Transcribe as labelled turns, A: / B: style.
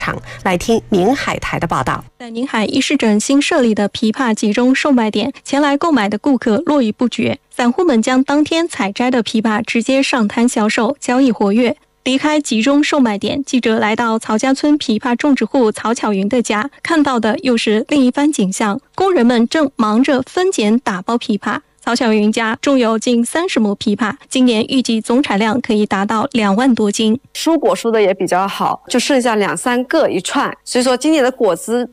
A: 场。来听宁海台的报道。
B: 在宁海伊势镇新设立的枇杷集中售卖点，前来购买的顾客络绎不绝，散户们将当天采摘的枇杷直接上摊销售，交易活跃。离开集中售卖点，记者来到曹家村枇杷种植户曹巧云的家，看到的又是另一番景象。工人们正忙着分拣打包枇杷。曹巧云家种有近30亩枇杷，今年预计总产量可以达到2万多斤。
C: 蔬果蔬的也比较好，就剩下2-3个一串，所以说今年的果子